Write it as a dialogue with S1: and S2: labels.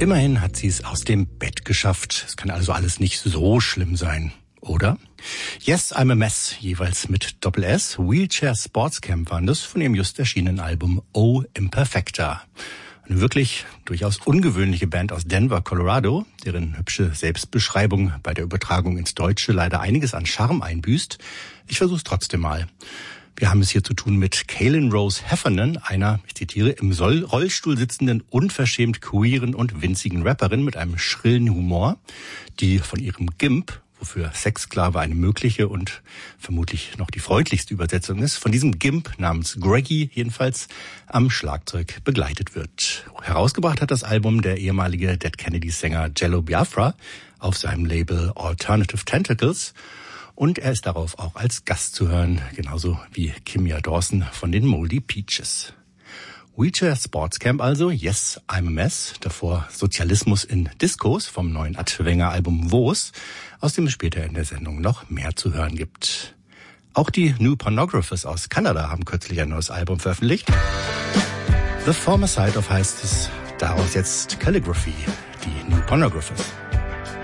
S1: Immerhin hat sie es aus dem Bett geschafft. Es kann also alles nicht so schlimm sein, oder? Yes, I'm a Mess, jeweils mit Doppel-S. Wheelchair Sports Camp waren das von ihrem just erschienenen Album Oh Imperfecta. Eine wirklich durchaus ungewöhnliche Band aus Denver, Colorado, deren hübsche Selbstbeschreibung bei der Übertragung ins Deutsche leider einiges an Charme einbüßt. Ich versuch's trotzdem mal. Wir haben es hier zu tun mit Kaylin Rose Heffernan, einer, ich zitiere, im Rollstuhl sitzenden, unverschämt queeren und winzigen Rapperin mit einem schrillen Humor, die von ihrem Gimp, wofür Sexsklave eine mögliche und vermutlich noch die freundlichste Übersetzung ist, von diesem Gimp namens Greggy jedenfalls am Schlagzeug begleitet wird. Herausgebracht hat das Album der ehemalige Dead Kennedys-Sänger Jello Biafra auf seinem Label Alternative Tentacles. Und er ist darauf auch als Gast zu hören, genauso wie Kimya Dawson von den Moldy Peaches. Wheelchair Sports Camp also, Yes, I'm a Mess, davor Sozialismus in Discos vom neuen Adwenger-Album Woos, aus dem es später in der Sendung noch mehr zu hören gibt. Auch die New Pornographers aus Kanada haben kürzlich ein neues Album veröffentlicht. The Former Side of heißt es, daraus jetzt Calligraphy, die New Pornographers.